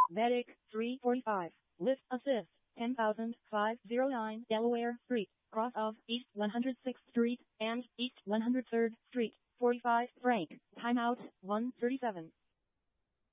Medic 345. Lift assist 10,509 Delaware Street, cross of East 106th Street and East 103rd Street. 45 Frank. Timeout 137.